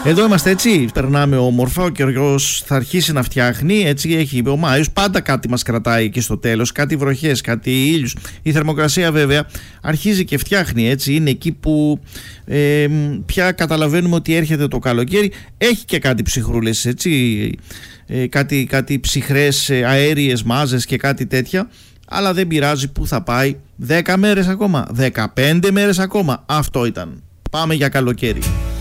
Εδώ είμαστε έτσι, περνάμε όμορφα. Ο καιρός θα αρχίσει να φτιάχνει. Έτσι έχει ο Μάιος, πάντα κάτι μας κρατάει εκεί στο τέλος. Κάτι βροχές, κάτι ήλιους. Η θερμοκρασία βέβαια αρχίζει και φτιάχνει. Έτσι είναι εκεί που πια καταλαβαίνουμε ότι έρχεται το καλοκαίρι. Έχει και κάτι ψυχρούλες, έτσι. Κάτι ψυχρές αέριες μάζες και κάτι τέτοια. Αλλά δεν πειράζει, που θα πάει. 10 μέρες ακόμα, 15 μέρες ακόμα. Αυτό ήταν. Πάμε για καλοκαίρι.